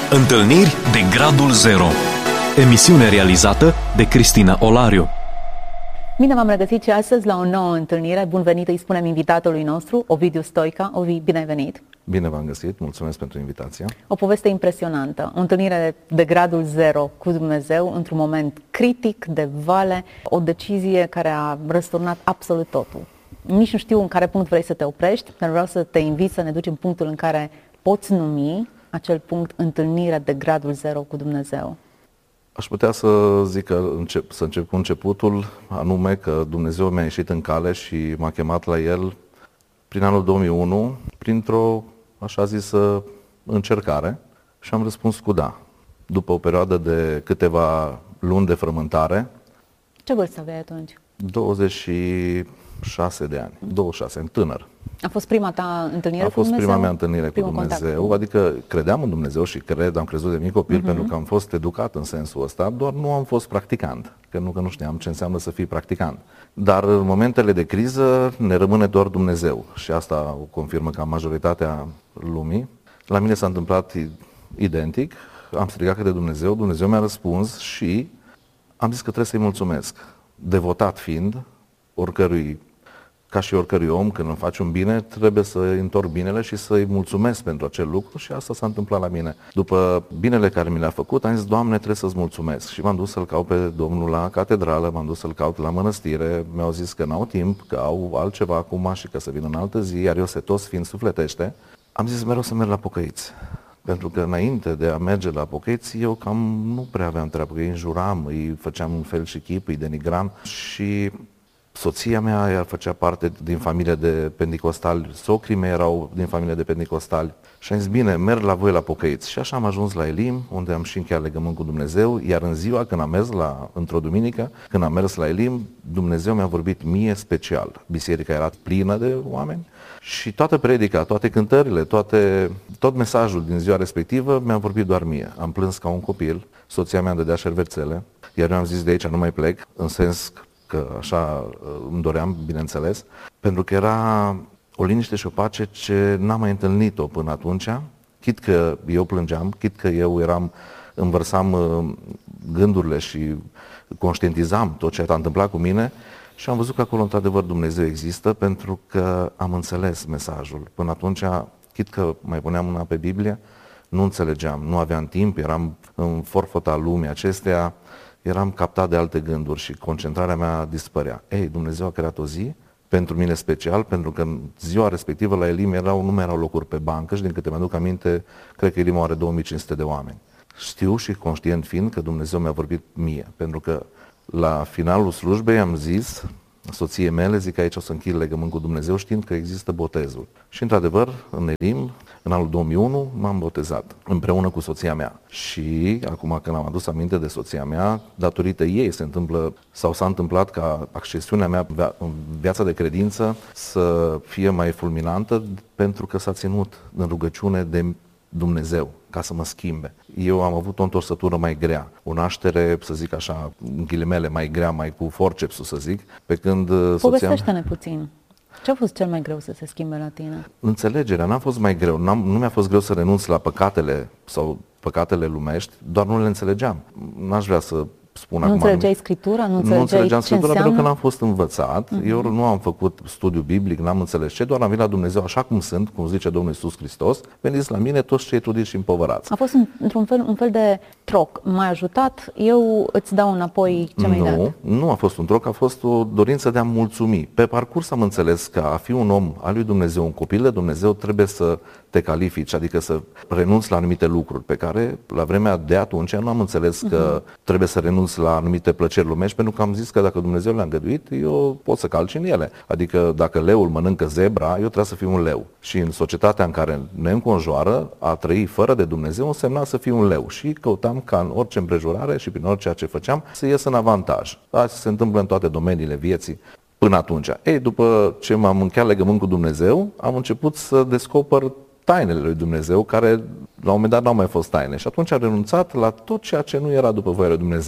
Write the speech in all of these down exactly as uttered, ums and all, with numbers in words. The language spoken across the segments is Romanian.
Întâlniri de Gradul Zero. Emisiune realizată de Cristina Olariu. Bine v-am regăsit și astăzi la o nouă întâlnire. Bun venit, îi spunem invitatului nostru, Ovidiu Stoica. Ovi, bine ai venit! Bine v-am găsit, mulțumesc pentru invitație. O poveste impresionantă, o întâlnire de Gradul Zero cu Dumnezeu într-un moment critic, de vale, o decizie care a răsturnat absolut totul. Nici nu știu în care punct vrei să te oprești, dar vreau să te invit să ne duci în punctul în care poți numi acel punct întâlnirea de Gradul Zero cu Dumnezeu. Aș putea să zic că încep, să încep cu începutul, anume că Dumnezeu mi-a ieșit în cale și m-a chemat la El prin anul două mii unu, printr-o, așa zisă, încercare, și am răspuns cu da. După o perioadă de câteva luni de frământare. Ce vârstă aveai atunci? douăzeci și șase de ani, douăzeci și șase, tânăr. A fost prima ta întâlnire A cu Dumnezeu? fost prima mea întâlnire Primul cu Dumnezeu, contact. Adică credeam în Dumnezeu și cred, am crezut de mic copil, uh-huh. pentru că am fost educat în sensul ăsta, doar nu am fost practicant, că nu, că nu știam ce înseamnă să fii practicant. Dar în momentele de criză ne rămâne doar Dumnezeu și asta o confirmă ca majoritatea lumii. La mine s-a întâmplat identic, am strigat către Dumnezeu, Dumnezeu mi-a răspuns și am zis că trebuie să-i mulțumesc, devotat fiind oricărui, ca și oricărui om, când îmi faci un bine, trebuie să-i întorc binele și să-i mulțumesc pentru acel lucru și asta s-a întâmplat la mine. După binele care mi l-a făcut, am zis, Doamne, trebuie să-ți mulțumesc. Și m-am dus să-L caut pe Domnul la catedrală, m-am dus să-L caut la mănăstire, mi-au zis că n-au timp, că au altceva acum și că să vină în altă zi, iar eu setos fiind sufletește, am zis mereu să merg la pocăiți. Pentru că înainte de a merge la pocăiți, eu cam nu prea aveam treabă, că îi înjuram, îi făceam un fel și chip, îi denigram și soția mea ea făcea parte din familie de pentecostali, socrii mei erau din familie de pentecostali și am zis, bine, merg la voi la pocăiți. Și așa am ajuns la Elim, unde am și încheiat legământ cu Dumnezeu, iar în ziua când am mers la, într-o duminică, când am mers la Elim, Dumnezeu mi-a vorbit mie special. Biserica era plină de oameni și toată predica, toate cântările, toate, tot mesajul din ziua respectivă mi-a vorbit doar mie. Am plâns ca un copil, soția mea îmi dădea șervețele, iar eu am zis de aici nu mai plec, în sens că așa îmi doream, bineînțeles, pentru că era o liniște și o pace ce n-am mai întâlnit-o până atunci, chit că eu plângeam, chit că eu eram, învărsam gândurile și conștientizam tot ce s-a întâmplat cu mine și am văzut că acolo într-adevăr Dumnezeu există pentru că am înțeles mesajul. Până atunci, chit că mai puneam mâna pe Biblie, nu înțelegeam, nu aveam timp, eram în forfota lumii acesteia, eram captat de alte gânduri și concentrarea mea dispărea. Ei, Dumnezeu a creat o zi pentru mine special, pentru că în ziua respectivă la Elim erau, nu mai erau locuri pe bancă și din câte mi-aduc aminte, cred că Elim are două mii cinci sute de oameni. Știu și conștient fiind că Dumnezeu mi-a vorbit mie, pentru că la finalul slujbei am zis soției mele, zic că aici o să închid legământ cu Dumnezeu știind că există botezul. Și într-adevăr, în Elim, în anul două mii unu, m-am botezat împreună cu soția mea. Și acum când am adus aminte de soția mea, datorită ei se întâmplă sau s-a întâmplat ca accesiunea mea în viața de credință să fie mai fulminantă pentru că s-a ținut în rugăciune de Dumnezeu ca să mă schimbe. Eu am avut o întorsătură mai grea, o naștere, să zic așa, în ghilimele, mai grea, mai cu forcepsul, să zic, pe când soția... Povestește-ne puțin. Ce a fost cel mai greu să se schimbe la tine? Înțelegerea, n-a fost mai greu, N-am, nu mi-a fost greu să renunț la păcatele sau păcatele lumești, doar nu le înțelegeam. N-aș vrea să spun nu acum... Înțelegeai Scriptura? Nu înțelegeai Nu înțelegeam Scriptura ce pentru că n-am fost învățat, uh-huh. eu nu am făcut studiu biblic, n-am înțeles ce, doar am venit la Dumnezeu așa cum sunt, cum zice Domnul Iisus Hristos, veniți la mine toți cei trudiți și împovărați. A fost într-un fel, un fel de troc, m-ai ajutat, eu îți dau înapoi ce mi-ai dat. Nu, nu a fost un troc, a fost o dorință de a mulțumi. Pe parcurs am înțeles că a fi un om al lui Dumnezeu, un copil de Dumnezeu, trebuie să te califici, adică să renunți la anumite lucruri pe care la vremea de atunci nu am înțeles că uh-huh. trebuie să renunți la anumite plăceri lumești, pentru că am zis că dacă Dumnezeu le-a îngăduit, eu pot să calci în ele. Adică dacă leul mănâncă zebra, eu trebuie să fiu un leu. Și în societatea în care ne înconjoară, a trăi fără de Dumnezeu însemna să fiu un leu. Și căutam ca în orice împrejurare și prin orice ce făceam să ies în avantaj. Asta se întâmplă în toate domeniile vieții. Până atunci. Ei, după ce m-am încheiat legământ cu Dumnezeu, am început să descoper tainele lui Dumnezeu, care la un moment dat n-au mai fost taine. Și atunci a renunțat la tot ceea ce nu era după voia lui Dumnezeu.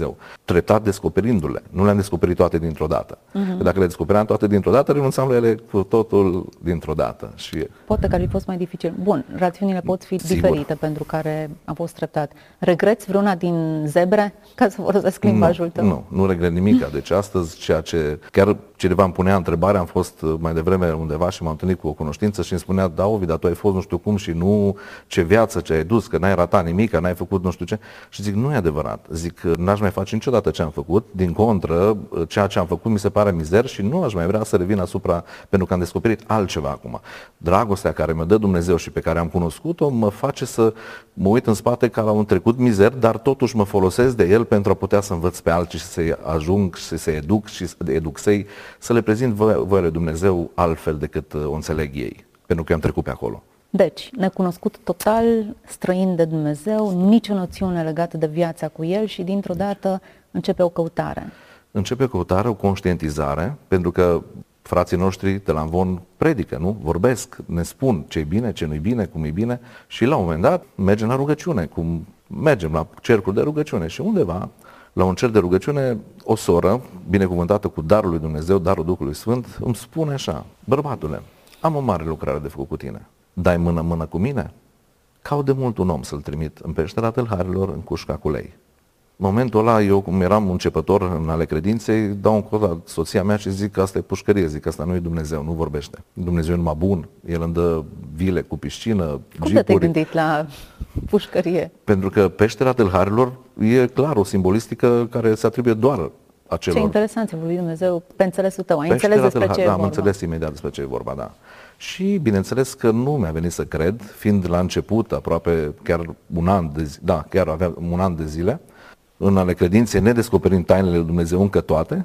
treptat descoperindu-le. Nu le-am descoperit toate dintr-o dată. Uh-huh. Că dacă le descopeream toate dintr-o dată, renunțam la ele cu totul dintr-o dată. Și... Poate că ar fi fost mai dificil. Bun, rațiunile pot fi Sigur. diferite pentru care a fost treptat. Regreți vreuna din zebre, ca să folosesc limbajul tău? Nu, nu regret nimic. Deci astăzi, ceea ce chiar cineva îmi punea întrebare, am fost mai devreme undeva și m-am întâlnit cu o cunoștință și îmi spunea: da, Ovi, dar tu ai fost nu știu cum și nu ce viață ce ai dus, că n-ai ratat nimic, că n-ai făcut nu știu ce. Și zic, nu e adevărat. Zic, n-aș mai face niciodată ce am făcut. Din contră, ceea ce am făcut mi se pare mizer și nu aș mai vrea să revin asupra, pentru că am descoperit altceva acum. Dragostea care mă dă Dumnezeu și pe care am cunoscut-o mă face să mă uit în spate ca la un trecut mizer, dar totuși mă folosesc de el pentru a putea să învăț pe alții și să-i ajung și să-i educ și să educ să-i, să le prezint voia lui Dumnezeu altfel decât o înțeleg ei, pentru că am trecut pe acolo. Deci, necunoscut total, străin de Dumnezeu, nicio noțiune legată de viața cu El și dintr-o dată începe o căutare. Începe o căutare, o conștientizare, pentru că frații noștri de la Amvon predică, nu? Vorbesc, ne spun ce e bine, ce nu e bine, cum e bine și la un moment dat mergem la rugăciune, cum mergem la cercul de rugăciune și undeva, la un cer de rugăciune, o soră, binecuvântată cu darul lui Dumnezeu, darul Duhului Sfânt, îmi spune așa: bărbatule, am o mare lucrare de făcut cu tine. Dai mână-mână cu mine? Caut de mult un om să-l trimit în peștera tâlharilor, în cușca cu lei. În momentul ăla, eu cum eram începător în ale credinței, dau un cod la soția mea și zic că asta e pușcărie, zic că asta nu e Dumnezeu, nu vorbește. Dumnezeu e numai bun, El îmi dă vile cu piscină, Cum jeepuri. te-ai gândit la pușcărie? Pentru că peștera tâlharilor e clar o simbolistică care se atribuie doar acelor. Ce interesant, ți-a vorbit Dumnezeu pe înțelesul tău, ai peștera înțeles despre ce e da, vorba. am înțeles imediat despre ce e vorba, da. Și bineînțeles că nu mi-a venit să cred, fiind la început, aproape chiar un an de zile, da, chiar aveam un an de zile, în ale credinței, nedescoperind tainele lui Dumnezeu încă toate,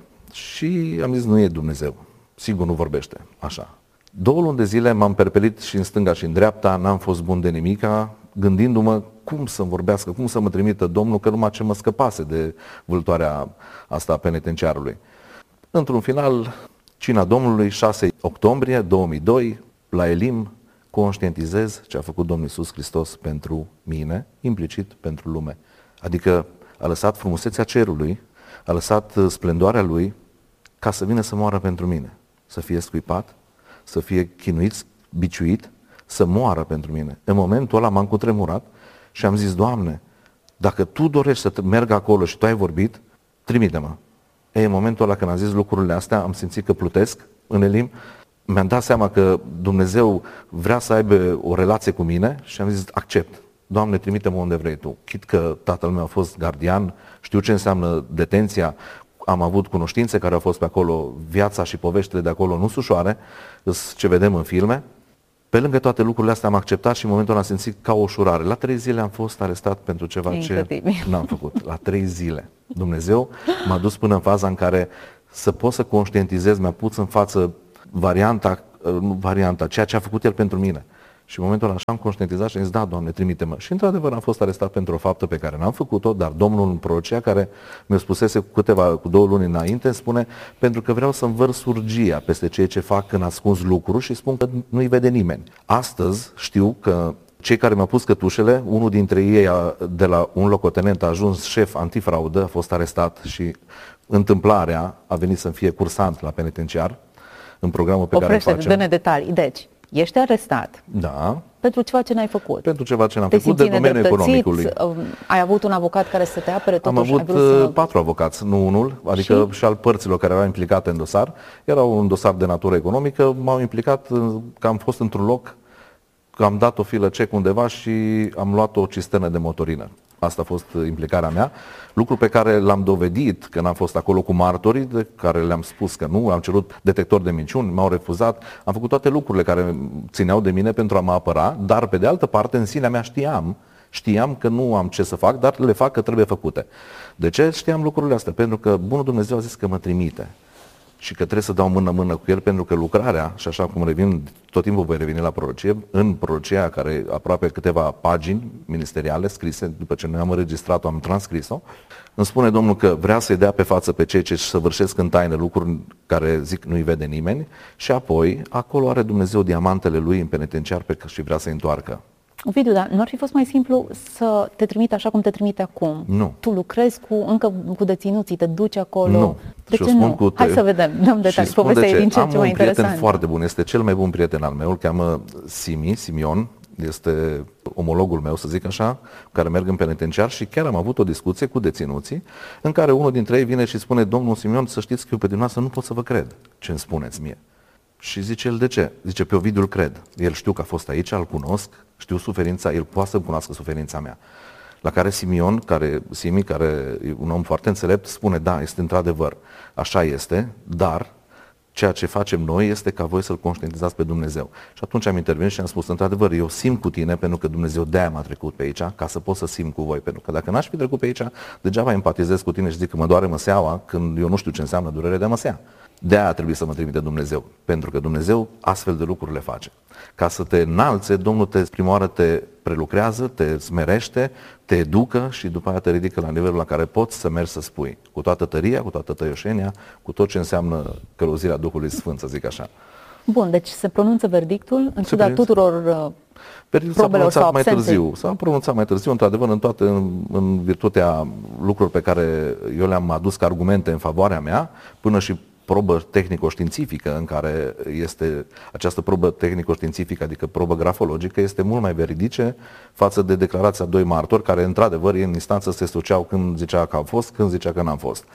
și am zis, nu e Dumnezeu, sigur nu vorbește, așa. Două luni de zile m-am perpelit și în stânga și în dreapta, n-am fost bun de nimica, gândindu-mă cum să-mi vorbească, cum să mă trimită Domnul, că numai ce mă scăpase de vâltoarea asta a penitenciarului. Într-un final, cina Domnului, șase octombrie două mii doi, la Elim, conștientizez ce a făcut Domnul Iisus Hristos pentru mine, implicit pentru lume. Adică a lăsat frumusețea cerului, a lăsat splendoarea Lui ca să vină să moară pentru mine, să fie scuipat, să fie chinuit, biciuit, să moară pentru mine. În momentul ăla m-am cutremurat și am zis, Doamne, dacă Tu dorești să merg acolo și Tu ai vorbit, trimite-mă. Ei, în momentul ăla când am zis lucrurile astea, am simțit că plutesc în Elim, mi-am dat seama că Dumnezeu vrea să aibă o relație cu mine și am zis, accept. Doamne, trimite-mă unde vrei Tu. Chit că tatăl meu a fost gardian, știu ce înseamnă detenția, am avut cunoștințe care au fost pe acolo, viața și poveștile de acolo nu sunt ușoare, ce vedem în filme. Pe lângă toate lucrurile astea am acceptat și în momentul ăla am simțit ca o ușurare. La trei zile am fost arestat pentru ceva Incredibil. ce n-am făcut. La trei zile. Dumnezeu m-a dus până în faza în care să pot să conștientizez, mi-a pus în față varianta, nu varianta, ceea ce a făcut El pentru mine. Și în momentul ăla așa am conștientizat și am zis, da, Doamne, trimite-mă. Și într-adevăr am fost arestat pentru o faptă pe care n-am făcut-o, dar Domnul în prorocea care mi-o spusese cu câteva, cu două luni înainte, spune, pentru că vreau să învărs urgia peste ceea ce fac în ascuns lucruri și spun că nu-i vede nimeni. Astăzi știu că cei care mi-au pus cătușele, unul dintre ei a, de la un locotenent a ajuns șef antifraudă, a fost arestat și întâmplarea a venit să fie cursant la penitenciar în programul pe Oprește, care îl facem. dă-ne detalii. Deci, ești arestat. Da. Pentru ceva ce n-ai făcut. Pentru ceva ce n-am Te făcut de domeniul economicului. Ai avut un avocat care să te apere totuși? Am avut să... patru avocați, nu unul, adică și? și al părților care erau implicate în dosar. Era un dosar de natură economică, m-au implicat că am fost într-un loc, că am dat o filă cec undeva și am luat o cisternă de motorină. Asta a fost implicarea mea. Lucru pe care l-am dovedit când am fost acolo cu martorii, de care le-am spus că nu, am cerut detector de minciuni, m-au refuzat, am făcut toate lucrurile care țineau de mine pentru a mă apăra, dar pe de altă parte în sinea mea știam, știam că nu am ce să fac, dar le fac că trebuie făcute. De ce știam lucrurile astea? Pentru că Bunul Dumnezeu a zis că mă trimite și că trebuie să dau mână-mână cu El, pentru că lucrarea, și așa cum revin, tot timpul voi reveni la prorocie, în prorocia care aproape câteva pagini ministeriale scrise, după ce noi am înregistrat-o, am transcris-o, îmi spune Domnul că vrea să-i dea pe față pe cei ce săvârșesc în taină lucruri care zic nu-i vede nimeni și apoi acolo are Dumnezeu diamantele Lui în penitenciar pe și vrea să-i întoarcă. Ovidiu, dar nu ar fi fost mai simplu să te trimite așa cum te trimite acum? Nu. Tu lucrezi cu, încă cu deținuții, te duci acolo? Nu. De ce nu? Cu Hai să vedem, dăm detalii. Povestea e din ce ce mai interesant. Am un prieten foarte bun, este cel mai bun prieten al meu, îl cheamă Simi, Simion, este omologul meu, să zic așa, care merg în penitenciar și chiar am avut o discuție cu deținuții în care unul dintre ei vine și spune: domnul Simion, să știți că eu pe dumneavoastră nu pot să vă cred ce îmi spuneți mie. Și zice el: de ce? Zice: pe Ovidiu îl cred. El știu că a fost aici, îl cunosc, știu suferința, el poate să-mi cunoască suferința mea. La care Simion, care, Simi, care e un om foarte înțelept, spune: da, este într-adevăr, așa este, dar ceea ce facem noi este ca voi să-L conștientizați pe Dumnezeu. Și atunci am intervenit și am spus: într-adevăr, eu simt cu tine, pentru că Dumnezeu de-aia m-a trecut pe aici, ca să pot să simt cu voi. Pentru că dacă n-aș fi trecut pe aici, degeaba empatizez cu tine și zic că mă doare măseaua, când eu nu știu ce înseamnă durere de măsea. De-aia trebuie să mă trimite Dumnezeu, pentru că Dumnezeu astfel de lucruri le face. Ca să te înalțe, Domnul te, prima oară te prelucrează, te smerește, te educă și după aia te ridică la nivelul la care poți să mergi să spui, cu toată tăria, cu toată tăioșenia, cu tot ce înseamnă călăuzirea Duhului Sfânt, să zic așa. Bun, deci se pronunță verdictul în ciuda tuturor uh, probelor sau mai târziu. S-a pronunțat mai târziu, într-adevăr, în toate, în, în virtutea lucrurilor pe care eu le-am adus ca argumente în favoarea mea, până și probă tehnico-științifică, în care este această probă tehnico-științifică, adică probă grafologică, este mult mai veridice față de declarația doi martori, care într-adevăr în instanță se suceau când zicea că am fost, când zicea că n-am fost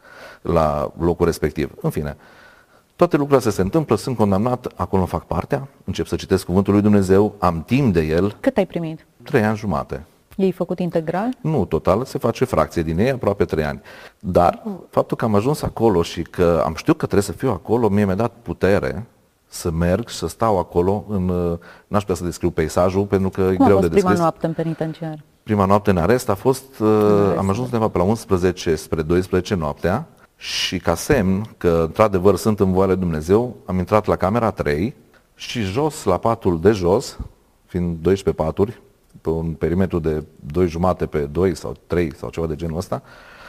la locul respectiv. În fine, toate lucrurile astea se întâmplă, sunt condamnat, acolo îmi fac partea, încep să citesc cuvântul lui Dumnezeu, am timp de el. Cât ai primit? Trei ani jumate. Ei făcut integral? Nu, total, se face fracție din ei, aproape trei ani. Dar faptul că am ajuns acolo și că am știut că trebuie să fiu acolo, mie mi-a dat putere să merg și să stau acolo. În, n-aș putea să descriu peisajul, pentru că Cum e greu de descris. prima noapte în penitenciar? Prima noapte în arest a fost, arest. Am ajuns undeva pe la unsprezece spre doisprezece noaptea și ca semn că într-adevăr sunt în voia lui Dumnezeu, am intrat la camera trei și jos, la patul de jos, fiind doisprezece paturi, pe un perimetru de doi jumate pe doi sau trei sau ceva de genul ăsta,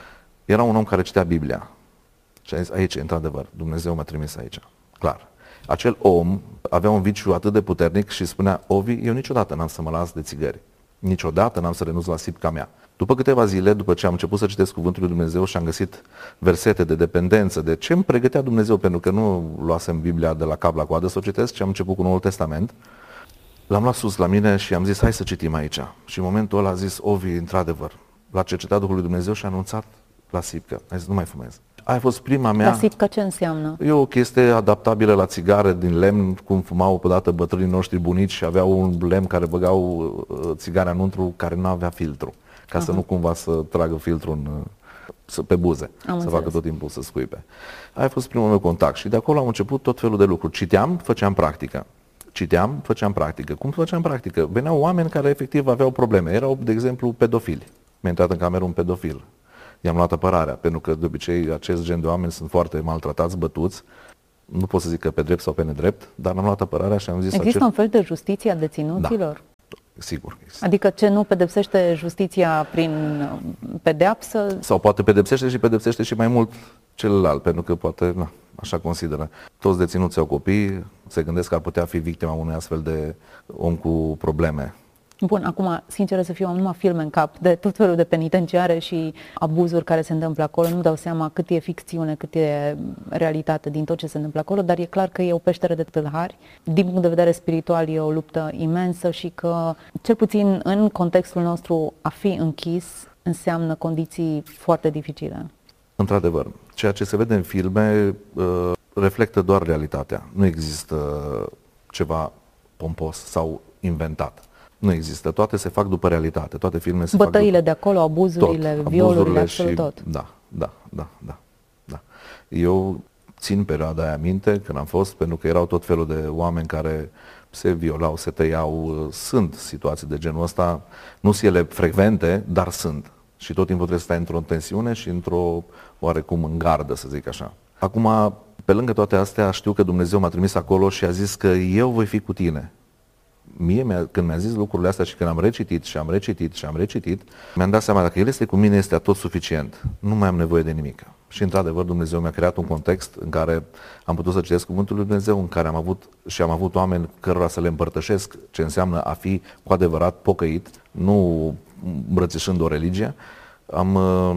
era un om care citea Biblia. Și a zis: aici, într-adevăr, Dumnezeu m-a trimis aici. Clar. Acel om avea un viciu atât de puternic și spunea: Ovi, eu niciodată n-am să mă las de țigări. Niciodată n-am să renunț la sipca mea. După câteva zile, după ce am început să citesc cuvântul lui Dumnezeu și am găsit versete de dependență, de ce îmi pregătea Dumnezeu, pentru că nu luasem Biblia de la cap la coadă să o citesc, ci am început cu Noul Testament, l-am luat sus la mine și am zis: hai să citim aici. Și în momentul ăla a zis Ovi, într-adevăr, l-a cercetat Duhul lui Dumnezeu și a anunțat la sipcă. A zis: nu mai fumez. Aia a fost prima mea... La sipcă ce înseamnă? E o chestie adaptabilă la țigare din lemn, cum fumau odată bătrânii noștri bunici și aveau un lemn care băgau uh, țigarea înăuntru, care nu avea filtru, ca uh-huh. să nu cumva să tragă filtrul în, să, pe buze, am să înțeles. Facă tot timpul să scuipe. Aia a fost primul meu contact și de acolo am început tot felul de lucruri. Citeam, făceam practică. Citeam, făceam practică. Cum făceam practică? Veneau oameni care efectiv aveau probleme. Erau, de exemplu, pedofili. Mi-a intrat în cameră un pedofil. I-am luat apărarea, pentru că de obicei acest gen de oameni sunt foarte maltratați, bătuți. Nu pot să zic că pe drept sau pe nedrept, dar am luat apărarea și am zis... Există acest... un fel de justiție a deținuților? Da, sigur că există. Adică ce nu pedepsește justiția prin pedeapsă? Sau poate pedepsește și pedepsește și mai mult celălalt, pentru că poate, na, așa consideră. Toți deținuții au copii, se gândesc că ar putea fi victima unui astfel de om cu probleme. Bun, acum, sincer să fiu, am numai filme în cap de tot felul de penitenciare și abuzuri care se întâmplă acolo. Nu dau seama cât e ficțiune, cât e realitate din tot ce se întâmplă acolo, dar e clar că e o peșteră de tâlhari. Din punct de vedere spiritual e o luptă imensă și că, cel puțin în contextul nostru, a fi închis înseamnă condiții foarte dificile. Într-adevăr, ceea ce se vede în filme uh, reflectă doar realitatea. Nu există ceva pompos sau inventat. Nu există. Toate se fac după realitate. Toate filmele se Bătăile fac după... de acolo, abuzurile, tot, violurile, absolut tot. Da, da, da, da, da. Eu țin perioada aia minte când am fost, pentru că erau tot felul de oameni care se violau, se tăiau. Sunt situații de genul ăsta. Nu sunt ele frecvente, dar sunt. Și tot timpul trebuie să stai într-o tensiune și într-o oarecum în gardă, să zic așa. Acum, pe lângă toate astea, știu că Dumnezeu m-a trimis acolo și a zis că eu voi fi cu tine. Mie, când mi-a zis lucrurile astea și când am recitit și am recitit și am recitit, mi-am dat seama, dacă El este cu mine, este tot suficient. Nu mai am nevoie de nimic. Și într-adevăr Dumnezeu mi-a creat un context în care am putut să citesc Cuvântul lui Dumnezeu, în care am avut și am avut oameni cărora să le împărtășesc ce înseamnă a fi cu adevărat pocăit, nu îmbrățișând o religie. Am,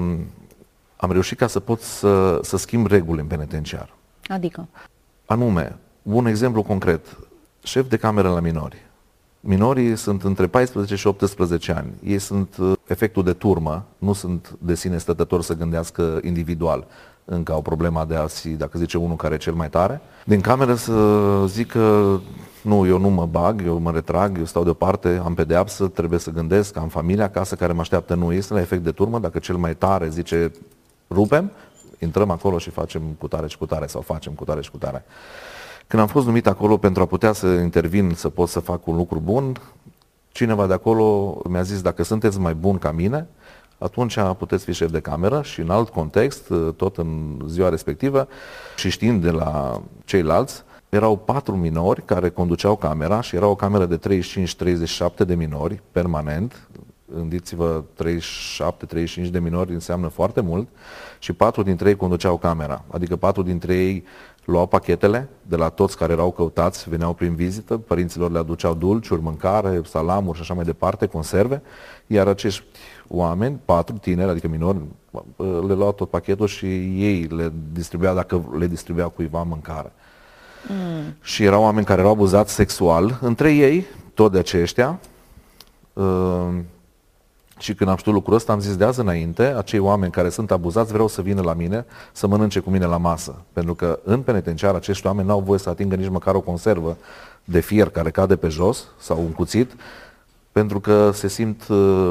am reușit ca să pot să, să schimb reguli în penitenciar. Adică? Anume, un exemplu concret, șef de cameră la minori. Minorii sunt între paisprezece și optsprezece ani. Ei sunt efectul de turmă, nu sunt de sine stătători să gândească individual. Încă au problema de a fi, dacă zice unul care e cel mai tare. Din cameră să zică, nu, eu nu mă bag, eu mă retrag, eu stau deoparte, am pedeapsă, trebuie să gândesc, am familia acasă care mă așteaptă. Nu, este la efect de turmă, dacă cel mai tare zice, rupem, intrăm acolo și facem cu tare și cu tare sau facem cu tare și cu tare. Când am fost numit acolo pentru a putea să intervin, să pot să fac un lucru bun, cineva de acolo mi-a zis, dacă sunteți mai bun ca mine, atunci puteți fi șef de cameră. Și în alt context, tot în ziua respectivă, și știind de la ceilalți, erau patru minori care conduceau camera și era o cameră de treizeci și cinci treizeci și șapte de minori permanent. Gândiți-vă, treizeci și șapte treizeci și cinci de minori înseamnă foarte mult și patru dintre ei conduceau camera, adică patru dintre ei luau pachetele de la toți care erau căutați, veneau prin vizită, părinților le aduceau dulciuri, mâncare, salamuri și așa mai departe, conserve, iar acești oameni, patru tineri, adică minori, le luau tot pachetul și ei le distribuiau, dacă le distribuiau cuiva mâncare. Mm. Și erau oameni care erau abuzați sexual între ei, tot de aceștia. Uh, Și când am știut lucrul ăsta, am zis de azi înainte, acei oameni care sunt abuzați vreau să vină la mine, să mănânce cu mine la masă. Pentru că în penitenciar acești oameni n-au voie să atingă nici măcar o conservă de fier care cade pe jos sau un cuțit, pentru că se simt,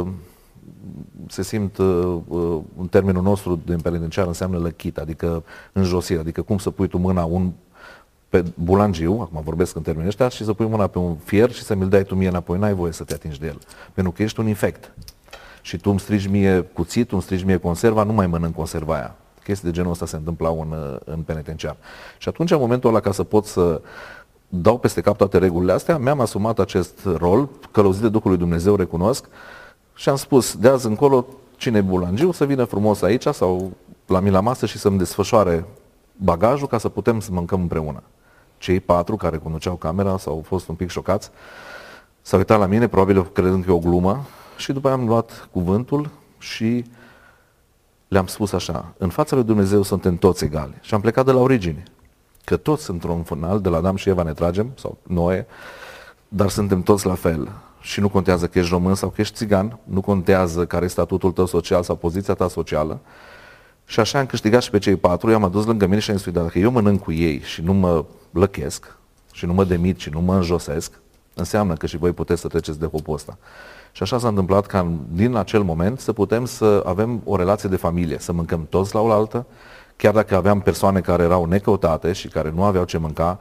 se simt în termenul nostru din penitenciar înseamnă lăchit, adică înjosire, adică cum să pui tu mâna un pe bulangiu, acum vorbesc în termenii ăștia, și să pui mâna pe un fier și să mi-l dai tu mie înapoi, n-ai voie să te atingi de el, pentru că ești un infect. Și tu îmi strigi mie cuțitul, îmi strigi mie conserva, nu mai mănânc conserva aia. Chestii de genul ăsta se întâmplau în, în penitenciar. Și atunci, în momentul ăla, ca să pot să dau peste cap toate regulile astea, mi-am asumat acest rol, călăuzit de Duhul lui Dumnezeu, recunosc, și am spus, de azi încolo, cine e bulangiu, să vină frumos aici sau la mine la masă și să-mi desfășoare bagajul ca să putem să mâncăm împreună. Cei patru care conduceau camera s-au fost un pic șocați, s-au uitat la mine, probabil credând că e o glumă, și după aia am luat cuvântul și le-am spus așa, în fața lui Dumnezeu suntem toți egali. Și am plecat de la origine, că toți într-un final, de la Adam și Eva ne tragem, sau Noe, dar suntem toți la fel. Și nu contează că ești român sau că ești țigan, nu contează care e statutul tău social sau poziția ta socială. Și așa am câștigat și pe cei patru, i-am adus lângă mine și am zis, dacă eu mănânc cu ei și nu mă lăchesc, și nu mă demit și nu mă înjosesc, înseamnă că și voi puteți să treceți de hopul ăsta. Și așa s-a întâmplat ca din acel moment să putem să avem o relație de familie, să mâncăm toți la oaltă, chiar dacă aveam persoane care erau necăutate și care nu aveau ce mânca,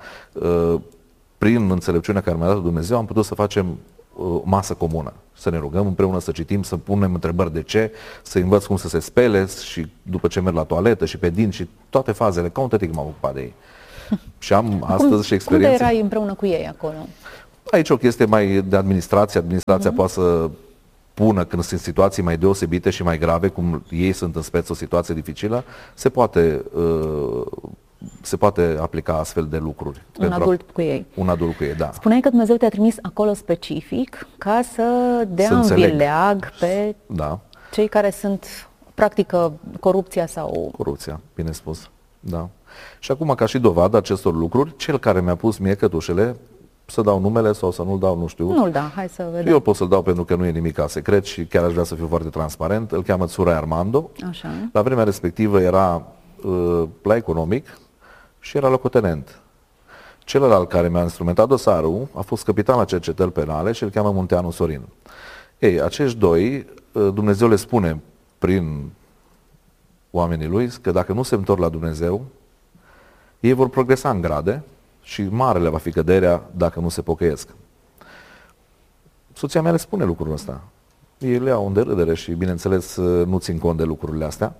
prin înțelepciunea care mi-a dat Dumnezeu am putut să facem masă comună, să ne rugăm împreună, să citim, să punem întrebări de ce, să învăț cum să se spele și după ce merg la toaletă și pe dinți și toate fazele, ca un tătic m-am ocupat de ei. Și am astăzi cum, și experiențe. Cum de erai împreună cu ei acolo? Aici o chestie mai de administrație. Administrația uh-huh. poate să pună când sunt situații mai deosebite și mai grave, cum ei sunt în speță o situație dificilă, se poate, uh, se poate aplica astfel de lucruri. Un adult a, cu ei. Un adult cu ei, da. Spuneai că Dumnezeu te-a trimis acolo specific ca să dea în vileag pe da. cei care sunt, practică corupția sau... Corupția, bine spus, da. Și acum, ca și dovadă acestor lucruri, cel care mi-a pus mie cătușele, să dau numele sau să nu-l dau, nu știu. Nu-l da, hai să vedem. Eu pot să-l dau pentru că nu e nimic secret și chiar aș vrea să fiu foarte transparent. Îl cheamă Țurai Armando. Așa. La vremea respectivă era uh, la economic și era locotenent. Celălalt care mi-a instrumentat dosarul a fost capitan la cercetări penale și îl cheamă Munteanu Sorin. Ei, acești doi, uh, Dumnezeu le spune prin oamenii lui că dacă nu se întorc la Dumnezeu, ei vor progresa în grade și marele va fi căderea dacă nu se pocăiesc. Soția mea le spune lucrul ăsta. Ei le iau în derâdere și, bineînțeles, nu țin cont de lucrurile astea.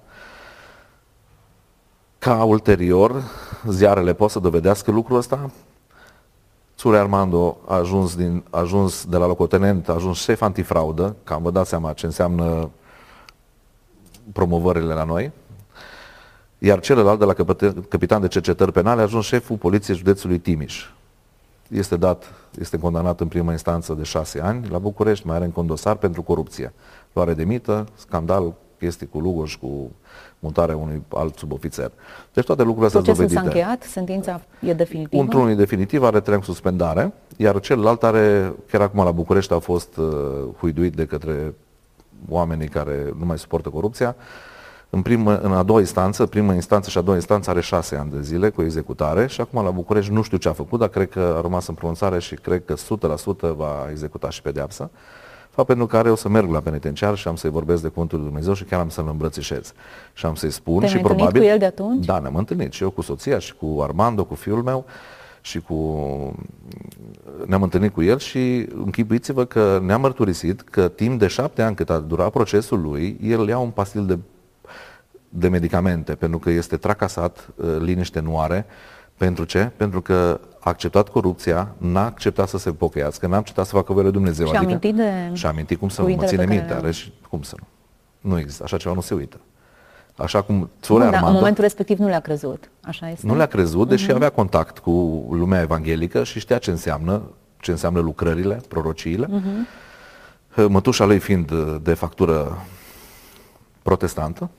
Ca ulterior, ziarele pot să dovedească lucrul ăsta. Țurai Armando a ajuns, din, a ajuns de la locotenent, a ajuns șef antifraudă, că am vă dat seama ce înseamnă promovările la noi. Iar celălalt, de la capitan de cercetări penale, a ajuns șeful poliției județului Timiș. Este dat, este condamnat în primă instanță de șase ani la București, mai are încă un dosar pentru corupție. Luare de mită, scandal, chestii cu Lugoș, cu mutarea unui alt subofițer. Deci toate lucrurile astea sunt dovedite. Procesul s-a încheiat? Sentința e definitivă? Într-unul e definitiv, are trei ani suspendare, iar celălalt are, chiar acum la București a fost uh, huiduit de către oamenii care nu mai suportă corupția. În, primă, în a doua instanță, primă instanță și a doua instanță are șase ani de zile cu executare și acum la București nu știu ce a făcut, dar cred că a rămas în pronunțare și cred că o sută la sută va executa și pedeapsa. Fapt pentru care o să merg la penitenciar și am să-i vorbesc de cuvântul lui Dumnezeu și chiar am să-l îmbrățișez. Și am să-i spun Te-ai și întâlnit probabil... cu el de atunci? Da, ne-am întâlnit și eu cu soția și cu Armando, cu fiul meu și cu... ne-am întâlnit cu el și închipuiți-vă că ne-am mărturisit că timp de șapte ani cât a durat procesul lui, el ia un pastil de, de medicamente, pentru că este tracasat, liniște nu are. Pentru ce? Pentru că a acceptat corupția, n-a acceptat să se pocăiască, n-a acceptat să facă voia lui Dumnezeu. Și-a adică, amintit de și-a amintit cum să nu, mă ține minte, are și cum să nu. Nu există, așa ceva nu se uită. Așa cum Țure Armando... În momentul respectiv nu le-a crezut, așa este? Nu le-a crezut, deși uh-huh. avea contact cu lumea evanghelică și știa ce înseamnă, ce înseamnă lucrările, prorociile. Uh-huh. Mătușa lui fiind de factură protestantă.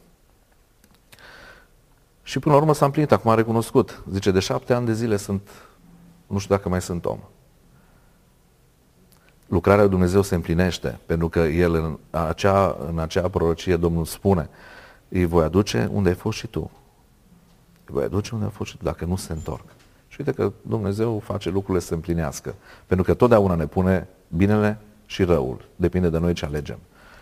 Și până la urmă s-a împlinit, acum a recunoscut. Zice, de șapte ani de zile sunt, nu știu dacă mai sunt om. Lucrarea lui Dumnezeu se împlinește, pentru că El în acea, în acea prorocie Domnul spune, îi voi aduce unde ai fost și tu. Îi voi aduce unde ai fost și tu, dacă nu se întorc. Și uite că Dumnezeu face lucrurile să se împlinească. Pentru că totdeauna ne pune binele și răul. Depinde de noi ce alegem.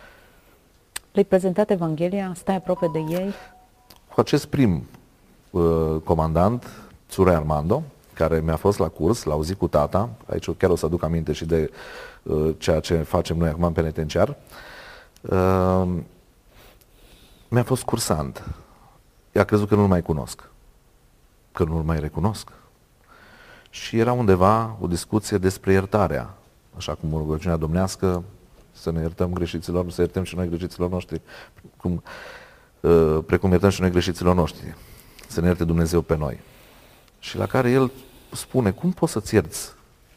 Le-ai prezentat Evanghelia? Stai aproape de ei? Cu acest prim uh, comandant, Țure Armando, care mi-a fost la curs, l-a auzit cu tata, aici chiar o să aduc aminte și de uh, ceea ce facem noi acum în penitenciar, uh, mi-a fost cursant. I-a crezut că nu-l mai cunosc, că nu-l mai recunosc. Și era undeva o discuție despre iertarea, așa cum rugăciunea domnească, să ne iertăm greșiților, să iertăm și noi greșiților noștri, cum, uh, precum iertăm și noi greșiților noștri, să ne ierte Dumnezeu pe noi. Și la care el spune, cum poți să-ți ierți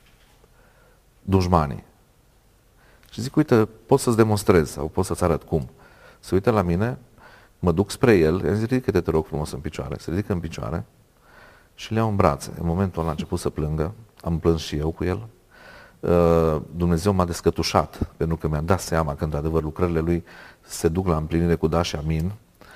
dușmanii? Și zic, uite, pot să-ți demonstrez sau pot să-ți arăt cum. Se uită la mine, mă duc spre el, i-am zis, ridică-te, te rog frumos în picioare. Se ridică în picioare și le iau în brațe. În momentul ăla a început să plângă, am plâns și eu cu el. Dumnezeu m-a descătușat, pentru că mi-am dat seama că, într-adevăr, lucrările lui se duc la împlinire cu da și amin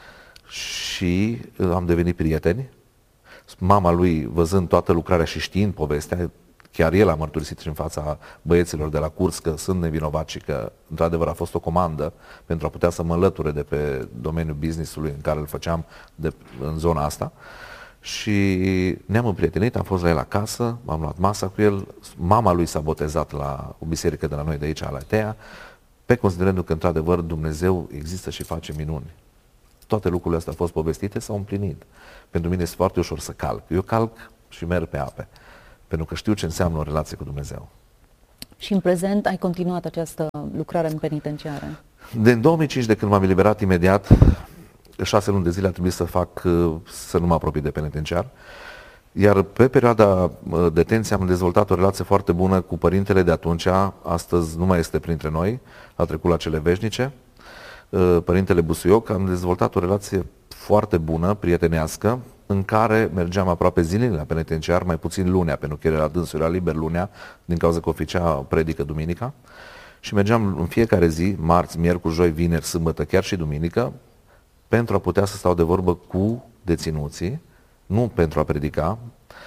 și am devenit prieteni. Mama lui, văzând toată lucrarea și știind povestea, chiar el a mărturisit și în fața băieților de la curs că sunt nevinovați și că, într-adevăr, a fost o comandă pentru a putea să mă înlăture de pe domeniul business-ului în care îl făceam de, în zona asta. Și ne-am împrietenit, am fost la el acasă, am luat masa cu el, mama lui s-a botezat la o biserică de la noi de aici, la Atea, pe considerându că, într-adevăr, Dumnezeu există și face minuni. Toate lucrurile astea au fost povestite, s-au împlinit. Pentru mine este foarte ușor să calc. Eu calc și merg pe ape, pentru că știu ce înseamnă o relație cu Dumnezeu. Și în prezent ai continuat această lucrare în penitenciară? De în două mii cinci, de când m-am eliberat imediat, șase luni de zile a trebuit să fac, să nu mă apropii de penitenciar. Iar pe perioada detenției am dezvoltat o relație foarte bună cu părintele de atunci, astăzi nu mai este printre noi, a trecut la cele veșnice, Părintele Busuioc. Am dezvoltat o relație foarte bună, prietenească, în care mergeam aproape zilnic la penitenciar, mai puțin lunea, pentru că era dânsul, era liber lunea, din cauza că oficia predică duminica. Și mergeam în fiecare zi, marți, miercuri, joi, vineri, sâmbătă, chiar și duminică, pentru a putea să stau de vorbă cu deținuții, nu pentru a predica,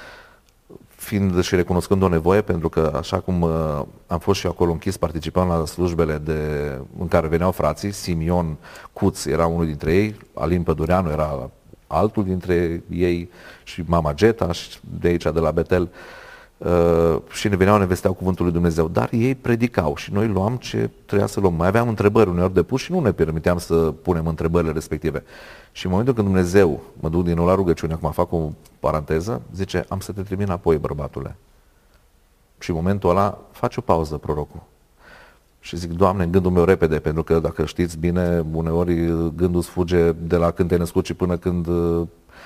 fiind și recunoscând o nevoie, pentru că așa cum uh, am fost și eu acolo închis, participam la slujbele de, în care veneau frații, Simion Cuț era unul dintre ei, Alin Pădureanu era altul dintre ei și mama Geta de aici, de la Betel, uh, și ne veneau, ne vesteau cuvântul lui Dumnezeu, dar ei predicau și noi luam ce trebuia să luăm. Mai aveam întrebări uneori de pus și nu ne permiteam să punem întrebările respective. Și în momentul când Dumnezeu, mă duc din nou la rugăciune, acum fac o paranteză, zice, am să te trimit înapoi, bărbatule. Și în momentul ăla face o pauză prorocul. Și zic, Doamne, în gândul meu repede, pentru că dacă știți bine, uneori gândul îți fuge de la când te-ai născut și până când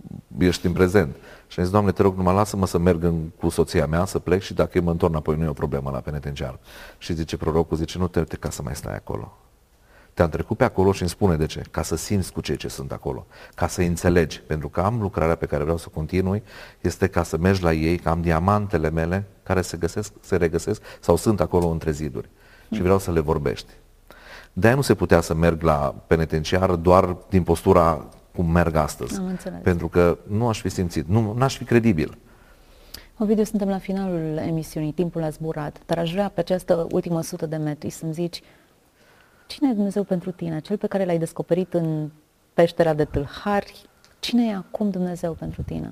ești în prezent. Și am zis, Doamne, te rog, numai lasă-mă să merg în, cu soția mea, să plec și dacă eu mă întorc înapoi, nu e o problemă la penitenciar. Și zice prorocul, zice, nu te uite ca să mai stai acolo. Te-am trecut pe acolo și îmi spune de ce? Ca să simți cu cei ce sunt acolo, ca să înțelegi, pentru că am lucrarea pe care vreau să continui, este ca să mergi la ei, că am diamantele mele care se găsesc, se regăsesc sau sunt acolo între ziduri și vreau să le vorbești. De-aia nu se putea să merg la penitenciar doar din postura cum merg astăzi, pentru că nu aș fi simțit, nu n-aș fi credibil. Ovidiu, suntem la finalul emisiunii, timpul a zburat, dar aș vrea pe această ultimă sută de metri să-mi zici cine e Dumnezeu pentru tine? Cel pe care l-ai descoperit în peștera de tâlhari? Cine e acum Dumnezeu pentru tine?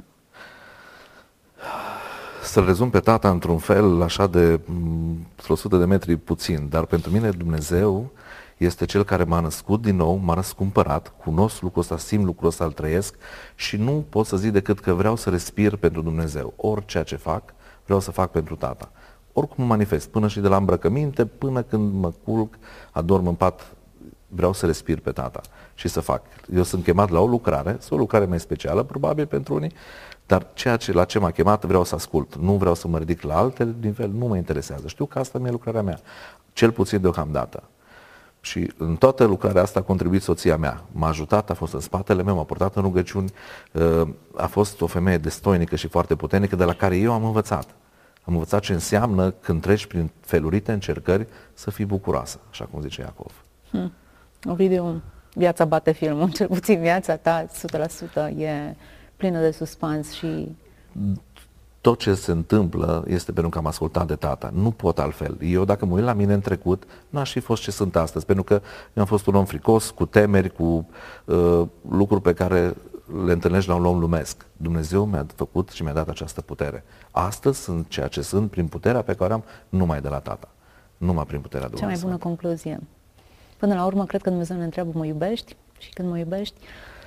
Să-l rezum pe tata într-un fel așa de o sută de metri puțin, dar pentru mine Dumnezeu este Cel care m-a născut din nou, m-a răscumpărat, cunosc lucrul ăsta, simt lucrul ăsta, îl trăiesc și nu pot să zic decât că vreau să respir pentru Dumnezeu. Orice ce fac, vreau să fac pentru tata. Oricum mă manifest, până și de la îmbrăcăminte, până când mă culc, adorm în pat, vreau să respir pe tata și să fac. Eu sunt chemat la o lucrare, o lucrare mai specială, probabil pentru unii, dar ceea ce, la ce m-a chemat vreau să ascult. Nu vreau să mă ridic la alte nivel, nu mă interesează. Știu că asta mi-e lucrarea mea, cel puțin deocamdată. Și în toată lucrarea asta a contribuit soția mea. M-a ajutat, a fost în spatele meu, m-a purtat în rugăciuni, a fost o femeie destoinică și foarte puternică, de la care eu am învățat. Am învățat ce înseamnă când treci prin felurite încercări să fii bucuroasă, așa cum zice Iacov. Hmm. Ovidiu, viața bate filmul, cel puțin viața ta, o sută la sută, e plină de suspans și... Tot ce se întâmplă este pentru că am ascultat de tata. Nu pot altfel. Eu, dacă mă uit la mine în trecut, n-aș fi fost ce sunt astăzi, pentru că eu am fost un om fricos, cu temeri, cu uh, lucruri pe care le întâlnești la un om lumesc. Dumnezeu mi-a făcut și mi-a dat această putere. Astăzi sunt ceea ce sunt prin puterea pe care am numai de la tata. Numai prin puterea Dumnezeu. Cea mai bună concluzie. Până la urmă, cred că Dumnezeu ne întreabă, mă iubești? Și când mă iubești?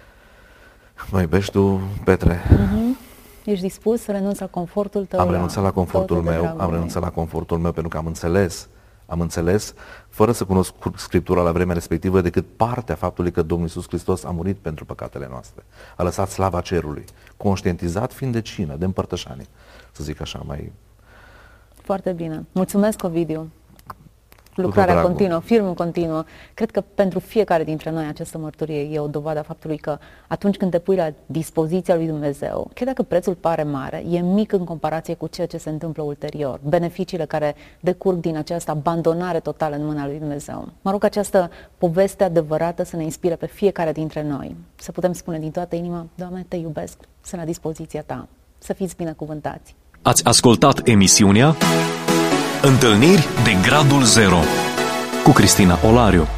Mă iubești tu, Petre? Uh-huh. Ești dispus să renunți la confortul tău? Am renunțat la confortul meu, am renunțat la confortul meu pentru că am înțeles, am înțeles, fără să cunosc Scriptura la vremea respectivă, decât partea faptului că Domnul Iisus Hristos a murit pentru păcatele noastre. A lăsat slava cerului, conștientizat fiind de cină, de împărtășanie, să zic așa mai... Foarte bine. Mulțumesc, Ovidiu. Lucrarea continuă, filmul continuă. Cred că pentru fiecare dintre noi această mărturie e o dovadă a faptului că atunci când te pui la dispoziția lui Dumnezeu, chiar dacă prețul pare mare, e mic în comparație cu ceea ce se întâmplă ulterior, beneficiile care decurg din această abandonare totală în mâna lui Dumnezeu. Mă rog această poveste adevărată să ne inspire pe fiecare dintre noi, să putem spune din toată inima, Doamne, te iubesc, sunt la dispoziția ta, să fiți binecuvântați. Ați ascultat emisiunea Întâlniri de Gradul Zero cu Cristina Olariu.